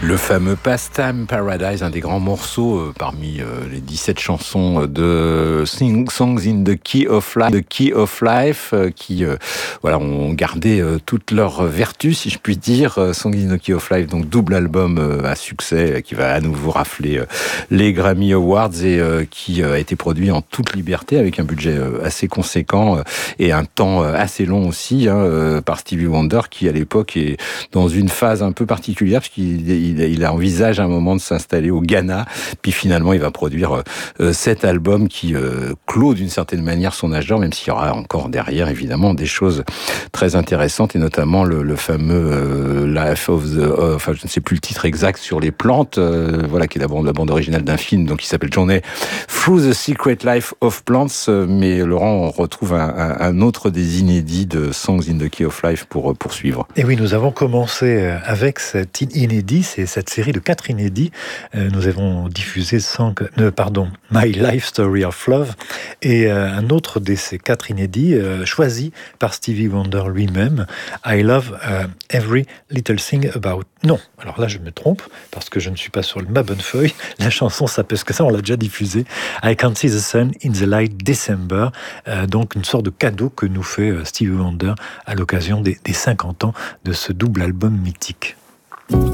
Le fameux Pastime Paradise, un des grands morceaux parmi les 17 chansons de Songs in the Key of Life, qui ont gardé toutes leurs vertus, si je puis dire. Songs in the Key of Life, donc double album à succès, qui va à nouveau rafler les Grammy Awards et qui a été produit en toute liberté avec un budget assez conséquent et un temps assez long aussi, par Stevie Wonder, qui à l'époque est dans une phase un peu particulière parce qu'il envisage un moment de s'installer au Ghana, puis finalement il va produire cet album qui clôt d'une certaine manière son âge d'or, même s'il y aura encore derrière évidemment des choses très intéressantes, et notamment le fameux Life of the... je ne sais plus le titre exact, sur les plantes, qui est la bande originale d'un film donc, qui s'appelle Journey Through the Secret Life of Plants, mais Laurent, on retrouve un autre des inédits de Songs in the Key of Life pour poursuivre. Et oui, nous avons commencé avec cet inédit, c'est cette série de 4 inédits. Nous avons diffusé My Life Story of Love, et un autre de ces 4 inédits choisi par Stevie Wonder lui-même, I Love Every Little Thing About... Non, alors là je me trompe, parce que je ne suis pas sur ma bonne feuille. La chanson s'appelle, parce que ça on l'a déjà diffusé, I Can't See the Sun in the Light December, donc une sorte de cadeau que nous fait Stevie Wonder à l'occasion des 50 ans de ce double album mythique.